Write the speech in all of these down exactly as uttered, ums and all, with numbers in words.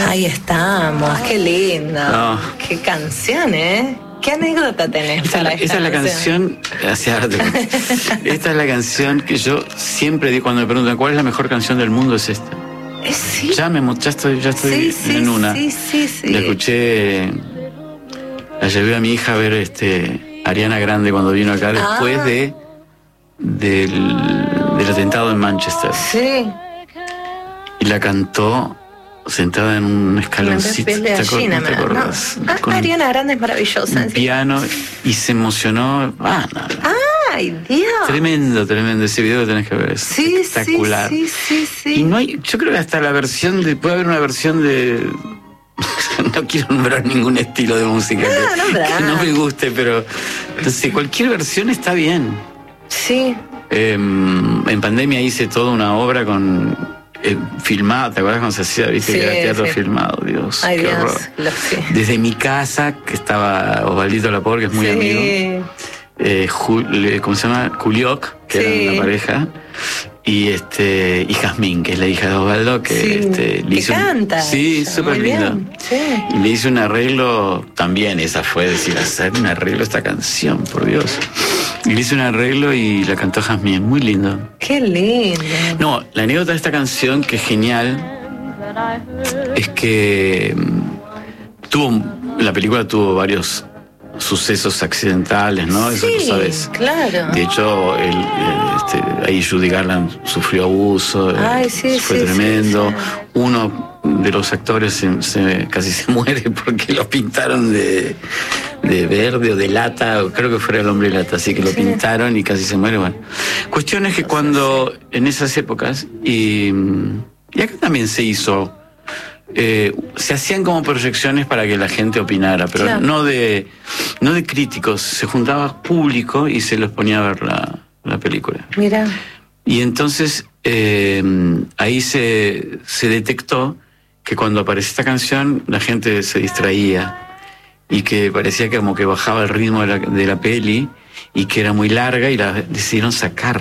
Ahí estamos, qué lindo. No. Qué canción, ¿eh? ¿Qué anécdota tenés? Esta, para esta es la canción, hacia arte. Esta es la canción que yo siempre digo cuando me preguntan cuál es la mejor canción del mundo, es esta. Es sí. Ya me ya estoy, ya estoy Sí, sí, en una. sí, sí, sí. La escuché, la llevé a mi hija a ver este Ariana Grande cuando vino acá después Ah. de del, del atentado en Manchester. Sí. Y la cantó sentada en un escaloncito. Piel de ¿te acor- gallina, no te me da, ¿no? acordás? Ah, Con Ariana Grande es maravillosa. un sí. piano y se emocionó. Ah, no, no. Ay, Dios. Tremendo, tremendo. Ese video que tenés que ver. Es Sí, espectacular. sí, sí, sí, sí. Y no hay, yo creo que hasta la versión de, puede haber una versión de, no quiero nombrar ningún estilo de música No, que, nombrá. que no me guste, pero no sé, cualquier versión está bien. Sí. Eh, en pandemia hice toda una obra con eh, filmada, ¿te acuerdas cuando se hacía? Viste Sí, que era teatro sí. filmado, Dios, Ay, qué Dios. horror. Lo sé. Desde mi casa, que estaba Osvaldito Lapor, que es muy Sí. amigo. Eh, Jul- ¿Cómo se llama? Julioc, que Sí. era una pareja, y este y Jazmín, que es la hija de Osvaldo, que Sí, este, le que hizo un- canta sí, ella, súper muy lindo. bien, sí. Y le hice un arreglo también, esa fue decir, hacer un arreglo a esta canción, por Dios. Y le hice un arreglo y la cantó Jazmín, muy lindo. Qué lindo. No, la anécdota de esta canción, que es genial, es que mm, tuvo, la película tuvo varios sucesos accidentales, ¿no? Eso Sí, tú sabes. claro. De hecho, el, el, este, ahí Judy Garland sufrió abuso, Ay, eh, sí, fue sí, tremendo. sí, Uno de los actores se, se- casi se muere porque lo pintaron de, de verde o de lata, o creo que fuera el hombre lata, así que lo Sí. pintaron y casi se muere. Bueno, cuestión es que cuando en esas épocas, y, y acá también se hizo, eh, se hacían como proyecciones para que la gente opinara, pero Claro. no de no de críticos, se juntaba público y se los ponía a ver la, la película. Mira. Y entonces eh, ahí se, se detectó que cuando aparecía esta canción la gente se distraía y que parecía que como que bajaba el ritmo de la, de la peli y que era muy larga y la decidieron sacar.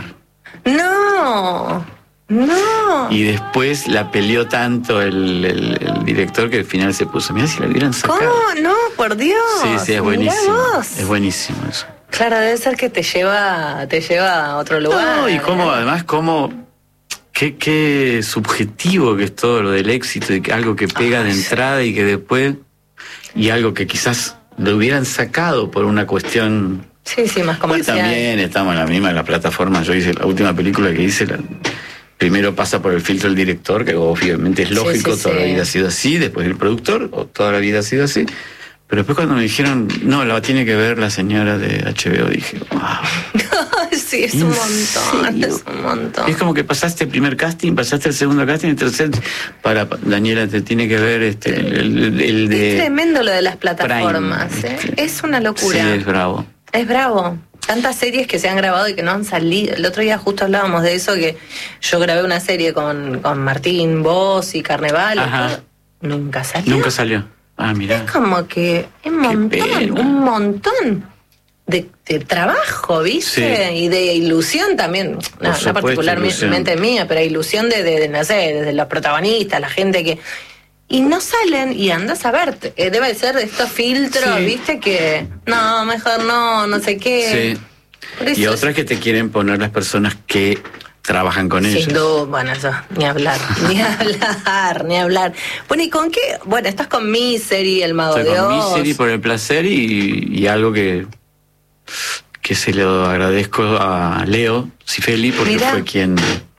No. No. Y después la peleó tanto el, el- el director que al final se puso, mira si la hubieran sacado. ¿Cómo? No, por Dios. Sí, sí, es Mirá buenísimo. vos. Es buenísimo eso. Claro, debe ser que te lleva, te lleva a otro lugar. No, y cómo, ¿eh? además, cómo, qué, qué subjetivo que es todo lo del éxito y que algo que pega Ay, de sí. entrada y que después, y algo que quizás lo hubieran sacado por una cuestión. Sí, sí, más Hoy comercial. también estamos en la misma, en la plataforma. Yo hice la última película que hice, la- primero pasa por el filtro del director, que obviamente es Sí, lógico, sí, toda sí. la vida ha sido así, después el productor, o toda la vida ha sido así. Pero después cuando me dijeron, no, la tiene que ver la señora de H B O, dije, wow. Sí, es un ¿En montón, serio? es un montón. Es como que pasaste el primer casting, pasaste el segundo casting, el tercer, para, Daniela, te tiene que ver este, el, el- el de... Es tremendo lo de las plataformas, Prime, ¿eh? ¿viste? Es una locura. Sí, es bravo. Es bravo. Tantas series que se han grabado y que no han salido. El otro día justo hablábamos de eso, que yo grabé una serie con, con Martín, vos y Carnaval. Ajá. Nunca salió. Nunca salió. Ah, mira. Es como que es un montón, pena. un montón de, de trabajo, ¿viste? Sí. Y de ilusión también. No, no supuesto, particularmente ilusión. mía, pero ilusión de, de, de, no sé, desde los protagonistas, la gente que... Y no salen y andas a ver. eh, Debe ser de estos filtros, Sí. ¿viste? Que no, mejor no, no sé qué. Sí. Por eso Y es- otras que te quieren poner las personas que trabajan con ellas. Sin duda, bueno, eso, ni hablar, ni hablar, ni hablar. Bueno, ¿y con qué? Bueno, estás con Misery, El Mago Estoy de con Oz. Misery por el placer y, y algo que, que se lo agradezco a Leo Cifeli porque Mirá. fue quien...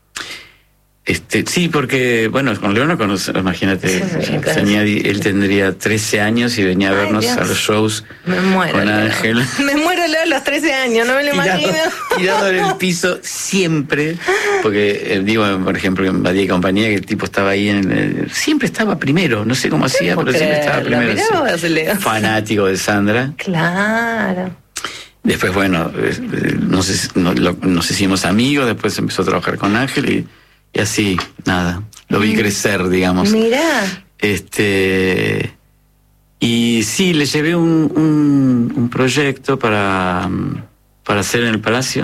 Este, sí, porque, bueno, con Leo no conoce, imagínate, Sí, sí, sí, claro. tenía, él tendría trece años y venía a Ay, vernos Dios. a los shows Me muero. con Leo. Ángel. Me muero Leo a los trece años, no me lo tirado, imagino. tirado en el piso siempre, porque eh, digo, por ejemplo, en Badía y Compañía, que el tipo estaba ahí, en el- siempre estaba primero, no sé cómo hacía, puedo pero siempre estaba creerlo, primero. mirá sí. vos, Leo. Fanático de Sandra. Claro. Después, bueno, eh, eh, nos, no- lo- nos hicimos amigos, después empezó a trabajar con Ángel y, y así, nada, lo vi crecer, digamos. Mirá. Este y sí, le llevé un, un, un proyecto para, para hacer en el Palacio,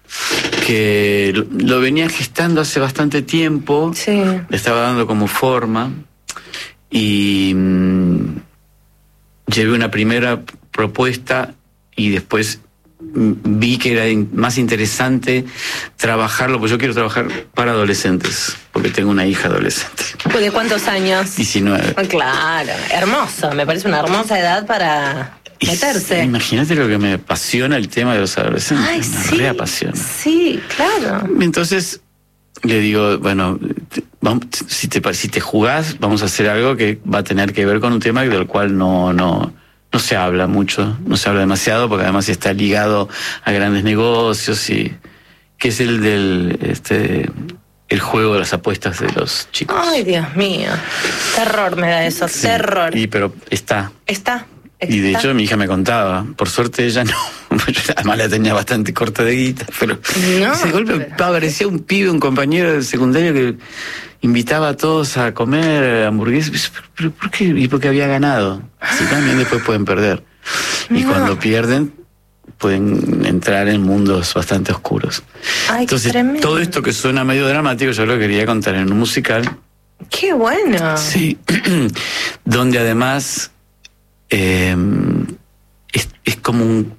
que lo, lo venía gestando hace bastante tiempo, Sí. le estaba dando como forma, y mmm, llevé una primera propuesta y después vi que era in- más interesante trabajarlo, pues yo quiero trabajar para adolescentes, porque tengo una hija adolescente. ¿De cuántos años? diecinueve. Claro, hermoso, me parece una hermosa edad para Y meterse. Imagínate lo que me apasiona el tema de los adolescentes. Ay, me sí, reapasiona. sí, claro. Entonces le digo, bueno, te- vamos, si te si te jugás, vamos a hacer algo que va a tener que ver con un tema del cual no no no se habla mucho, no se habla demasiado, porque además está ligado a grandes negocios, y que es el del este el juego de las apuestas de los chicos. Ay, Dios mío. Terror me da eso, Sí, terror. Y pero está. Está. Y de está. hecho mi hija me contaba, por suerte ella no, además la tenía bastante corta de guita, pero No, ese golpe pero- aparecía un pibe, un compañero del secundario que invitaba a todos a comer hamburguesas, pero ¿por qué? Y porque había ganado. Así también después pueden perder. Y No. cuando pierden pueden entrar en mundos bastante oscuros. Ay, qué Entonces, tremendo. todo esto que suena medio dramático, yo lo quería contar en un musical. Qué bueno. Sí, donde además eh, es, es como un...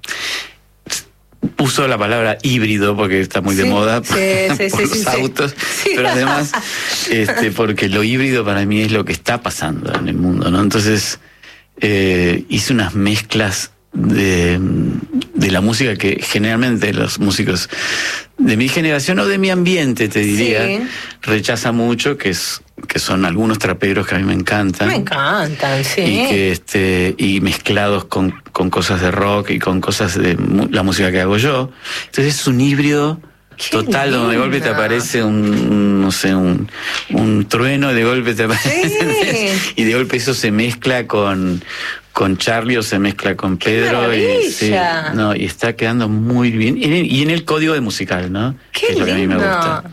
Uso la palabra híbrido porque está muy de Sí, moda por, sí, sí, por sí, los sí, sí. autos, Sí. pero además este, porque lo híbrido para mí es lo que está pasando en el mundo, ¿no? Entonces eh, hice unas mezclas de, de la música que generalmente los músicos de mi generación o de mi ambiente, te diría, Sí. rechaza mucho, que es que son algunos traperos que a mí me encantan. Me encantan, sí. Y que este y mezclados con, con cosas de rock y con cosas de mu- la música que hago yo. Entonces es un híbrido Qué total, donde de golpe te lindo. aparece un, un, no sé, un, un trueno, de golpe te aparece Sí. y de golpe eso se mezcla con con Charlie o se mezcla con ¡Qué Pedro y, sí, maravilla! no, y está quedando muy bien. Y en el, y en el código de musical, ¿no? Qué Que es lo que a mí me lindo. gusta.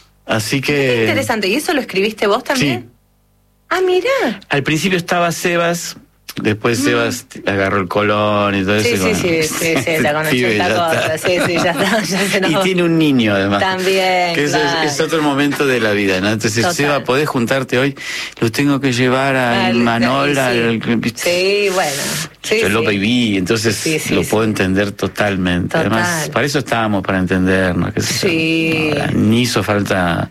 Así Qué que interesante. ¿Y eso lo escribiste vos también? Sí. Ah, mira. Al principio estaba Sebas, después Sebas agarró el Colón y todo Sí, eso. sí, y sí, bueno, sí, sí, este ya con pibe ochenta ya cosas. está. Sí, sí, ya está, ya se nos- Y tiene un niño además. También, Que eso es- claro. es, otro momento de la vida, ¿no? Entonces, Total. Seba, ¿podés juntarte hoy? Lo tengo que llevar a Al- Manol, sí. al... Sí, bueno. Sí, Yo lo sí. viví, entonces Sí, sí, lo sí. puedo entender totalmente. Total. Además, para eso estábamos, para entendernos. Qué sé yo. Sí. No, ni hizo falta...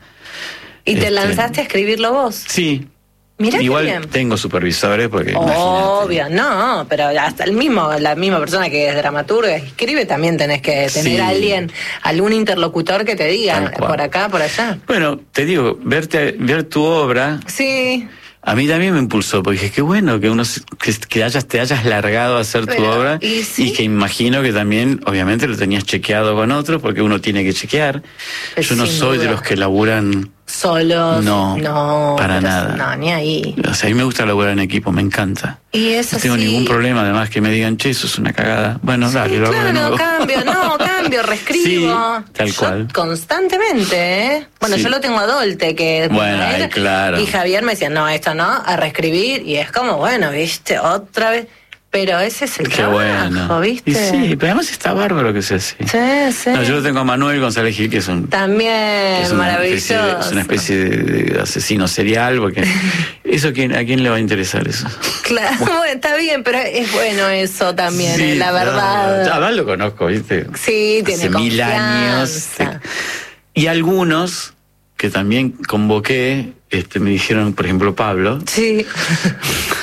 ¿Y te este, lanzaste a escribirlo vos? Sí. Mirá qué Igual bien. tengo supervisores porque... Obvio, no, pero hasta el mismo, la misma persona que es dramaturga y escribe, también tenés que tener Sí. a alguien, algún interlocutor que te diga Tal cual. por acá, por allá. Bueno, te digo, verte, ver tu obra, Sí, a mí también me impulsó, porque dije, qué bueno que uno se- que, que hayas, te hayas largado a hacer tu Pero, obra y sí. que imagino que también, obviamente, lo tenías chequeado con otros, porque uno tiene que chequear. Pues Yo no sin soy de duda. los que laburan, solos. No, no para pero- nada. No, ni ahí. o sea, a mí me gusta laburar en equipo, me encanta. Y eso No tengo sí. ningún problema, además, que me digan, che, eso es una cagada. Bueno, Sí, dale, lo hago de claro, nuevo. cambio, no, cambio, reescribo. Sí, tal Yo cual. constantemente, ¿eh? Bueno, Sí. yo lo tengo a Dolte, que es Bueno, mujer, ay, claro. y Javier me decía, no, esto no, a reescribir, y es como, bueno, viste, otra vez. Pero ese es el Qué trabajo, bueno. ¿viste? Y sí, pero además está bárbaro que sea así. Sí, sí. No, yo lo tengo a Manuel González Gil, que es un También, es una especie, de, maravilloso. es una especie de, de asesino serial, porque eso a quién, a quién le va a interesar eso. Claro, bueno, está bien, pero es bueno eso también, Sí, eh, la no, verdad. ya, además lo conozco, ¿viste? Sí, tiene Hace mil años. confianza. Y algunos que también convoqué, este, me dijeron, por ejemplo, Pablo, Sí.